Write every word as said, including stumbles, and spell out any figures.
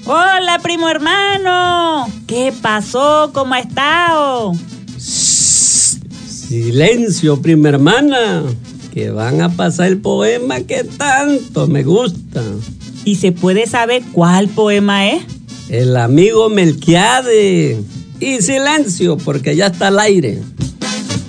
Hola, primo hermano. ¿Qué pasó? ¿Cómo ha estado? Silencio, prima hermana, que van a pasar el poema que tanto me gusta. ¿Y se puede saber cuál poema es? El amigo Melquiades. Y silencio, porque ya está al aire.